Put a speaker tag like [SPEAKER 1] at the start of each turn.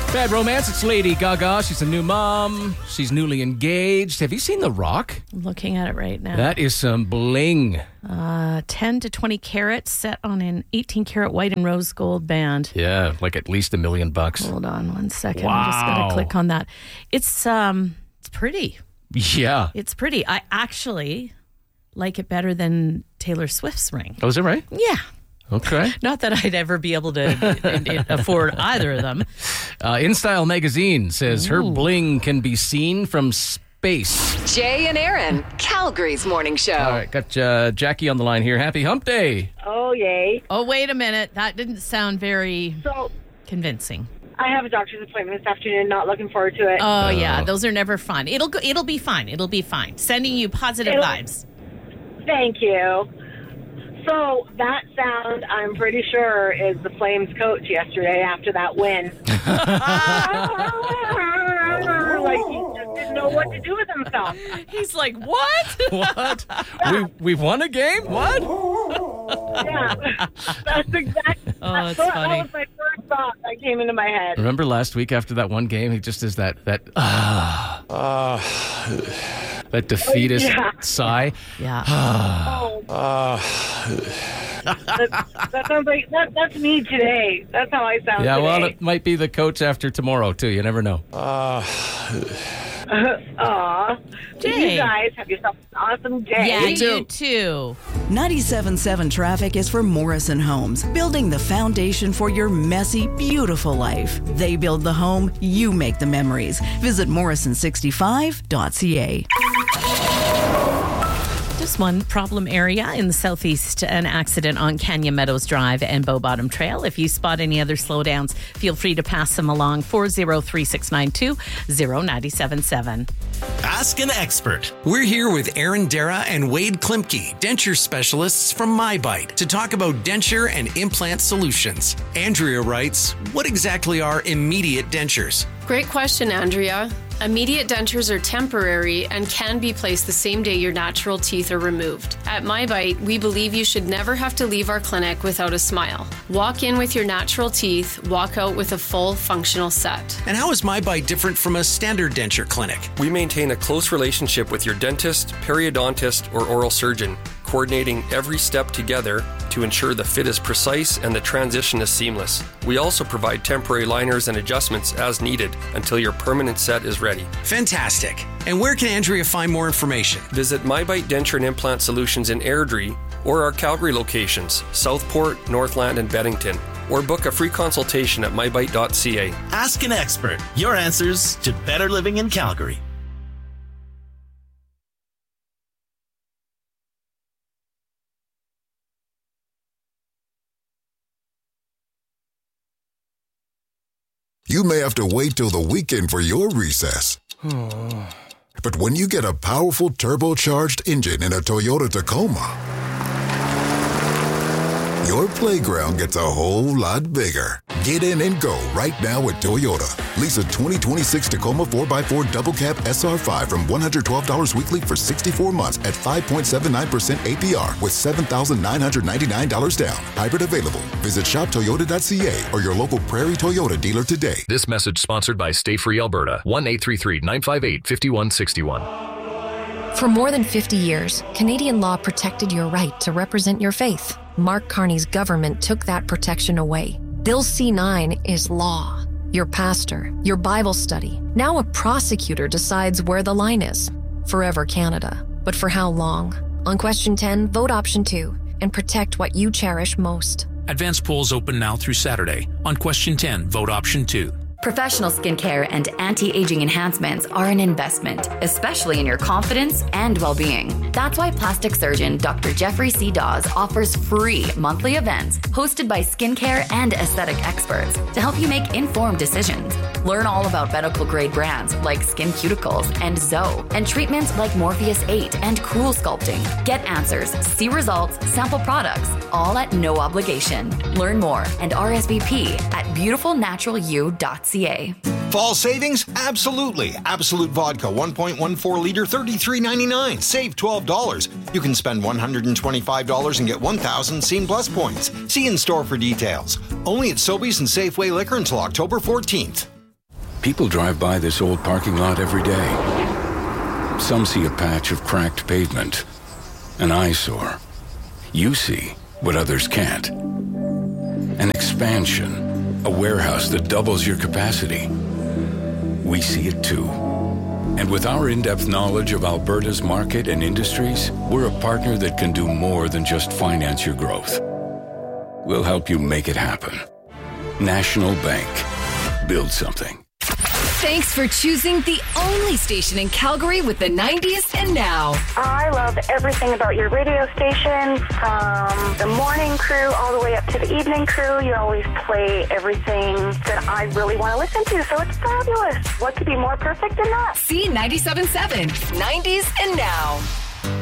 [SPEAKER 1] Bad Romance, it's Lady Gaga. She's a new mom. She's newly engaged. Have you seen The Rock?
[SPEAKER 2] I'm looking at it right now.
[SPEAKER 1] That is some bling.
[SPEAKER 2] 10 to 20 carats set on an 18-carat white and rose gold band.
[SPEAKER 1] Yeah, like at least $1 million.
[SPEAKER 2] Hold on one second.
[SPEAKER 1] Wow.
[SPEAKER 2] I'm just going to click on that. It's pretty.
[SPEAKER 1] Yeah.
[SPEAKER 2] It's pretty. I actually like it better than Taylor Swift's ring.
[SPEAKER 1] Oh, is it right?
[SPEAKER 2] Yeah.
[SPEAKER 1] Okay.
[SPEAKER 2] Not that I'd ever be able to afford either of them.
[SPEAKER 1] InStyle magazine says her bling can be seen from space.
[SPEAKER 3] Jay and Aaron, Calgary's morning show.
[SPEAKER 1] All right, got Jackie on the line here. Happy Hump Day.
[SPEAKER 4] Oh, yay.
[SPEAKER 2] Oh, wait a minute. That didn't sound very convincing.
[SPEAKER 4] I have a doctor's appointment this afternoon. Not looking forward to it.
[SPEAKER 2] Oh, yeah. Those are never fun. It'll be fine. It'll be fine. Sending you positive vibes.
[SPEAKER 4] Thank you. So that sound, I'm pretty sure, is the Flames coach yesterday after that win. Like he just didn't know what to do with himself.
[SPEAKER 2] He's like, what?
[SPEAKER 1] What? We won a game? What?
[SPEAKER 4] Yeah, that's exactly.
[SPEAKER 2] Oh, it's
[SPEAKER 4] that
[SPEAKER 2] funny.
[SPEAKER 4] was my first thought that came into my head.
[SPEAKER 1] Remember last week after that one game, he just does that defeatist sigh.
[SPEAKER 2] Yeah.
[SPEAKER 4] That sounds like that's me today. That's how I sound
[SPEAKER 1] Yeah,
[SPEAKER 4] today.
[SPEAKER 1] well, it might be the coach after tomorrow, too. You never know.
[SPEAKER 4] Aw.
[SPEAKER 2] Jay.
[SPEAKER 4] You guys have yourself an awesome day.
[SPEAKER 2] Yeah, you too.
[SPEAKER 5] 97.7 Traffic is for Morrison Homes, building the foundation for your messy, beautiful life. They build the home, you make the memories. Visit morrison65.ca.
[SPEAKER 2] Just one problem area in the southeast, an accident on Canyon Meadows Drive and Bow Bottom Trail. If you spot any other slowdowns, feel free to pass them along. 403-692-0977.
[SPEAKER 6] Ask an expert. We're here with Aaron Dara and Wade Klimke, denture specialists from MyBite, to talk about denture and implant solutions. Andrea writes, what exactly are immediate dentures?
[SPEAKER 7] Great question, Andrea. Immediate dentures are temporary and can be placed the same day your natural teeth are removed. At MyBite, we believe you should never have to leave our clinic without a smile. Walk in with your natural teeth, walk out with a full functional set.
[SPEAKER 6] And how is MyBite different from a standard denture clinic?
[SPEAKER 8] We maintain a close relationship with your dentist, periodontist, or oral surgeon, coordinating every step together to ensure the fit is precise and the transition is seamless. We also provide temporary liners and adjustments as needed until your permanent set is ready.
[SPEAKER 6] Fantastic. And where can Andrea find more information?
[SPEAKER 8] Visit MyBite Denture and Implant Solutions in Airdrie or our Calgary locations, Southport, Northland, and Beddington. Or book a free consultation at mybite.ca.
[SPEAKER 6] Ask an expert. Your answers to better living in Calgary.
[SPEAKER 9] You may have to wait till the weekend for your recess. But when you get a powerful turbocharged engine in a Toyota Tacoma, your playground gets a whole lot bigger. Get in and go right now at Toyota. Lease a 2026 Tacoma 4x4 Double Cab SR5 from $112 weekly for 64 months at 5.79% APR with $7,999 down. Hybrid available. Visit shoptoyota.ca or your local Prairie Toyota dealer today.
[SPEAKER 10] This message sponsored by Stay Free Alberta. 1-833-958-5161.
[SPEAKER 11] For more than 50 years, Canadian law protected your right to represent your faith. Mark Carney's government took that protection away. Bill C-9 is law. Your pastor, your Bible study. Now a prosecutor decides where the line is. Forever Canada. But for how long? On question 10, vote option 2 and protect what you cherish most.
[SPEAKER 12] Advance polls open now through Saturday. On question 10, vote option 2.
[SPEAKER 13] Professional skincare and anti-aging enhancements are an investment, especially in your confidence and well-being. That's why plastic surgeon Dr. Jeffrey C. Dawes offers free monthly events hosted by skincare and aesthetic experts to help you make informed decisions. Learn all about medical-grade brands like Skin Cuticles and Zoe, and treatments like Morpheus 8 and Cool Sculpting. Get answers, see results, sample products, all at no obligation. Learn more and RSVP at beautifulnaturalu.ca.
[SPEAKER 14] Fall savings? Absolutely. Absolute Vodka 1.14 liter, $33.99. Save $12. You can spend $125 and get 1,000 Scene Plus points. See in store for details. Only at Sobeys and Safeway Liquor until October 14th.
[SPEAKER 15] People drive by this old parking lot every day. Some see a patch of cracked pavement, an eyesore. You see what others can't. An expansion, a warehouse that doubles your capacity. We see it too. And with our in-depth knowledge of Alberta's market and industries, we're a partner that can do more than just finance your growth. We'll help you make it happen. National Bank. Build something.
[SPEAKER 3] Thanks for choosing the only station in Calgary with the 90s and now.
[SPEAKER 16] I love everything about your radio station, from the morning crew all the way up to the evening crew. You always play everything that I really want to listen to, so it's fabulous. What could be more perfect than that?
[SPEAKER 3] C97.7, 90s and now.